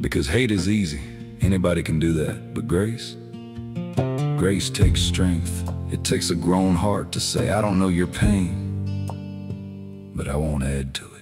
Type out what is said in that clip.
Because hate is easy, anybody can do that. But grace takes strength. It takes a grown heart to say, I don't know your pain, but I won't add to it.